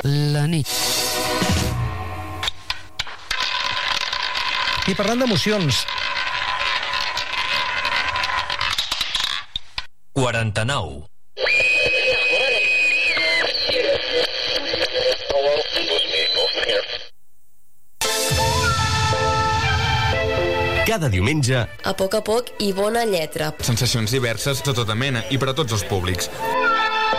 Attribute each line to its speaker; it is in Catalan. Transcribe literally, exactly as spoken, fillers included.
Speaker 1: la nit.
Speaker 2: I parlant d'emocions...
Speaker 3: quaranta-nou. Cada diumenge...
Speaker 4: A poc a poc i bona lletra.
Speaker 5: Sensacions diverses de tota mena i per a tots els públics.